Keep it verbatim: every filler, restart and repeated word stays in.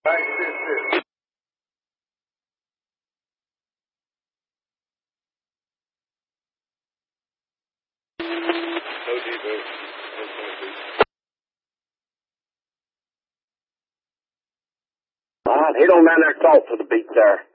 Right, sit, sit. No devo. All right, head on down there south to the beach there.